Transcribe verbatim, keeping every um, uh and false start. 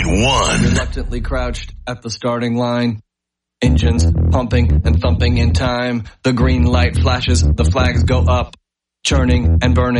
one. Reluctantly crouched at the starting line. Engines pumping and thumping in time. The green light flashes, the flags go up. Churning and burning.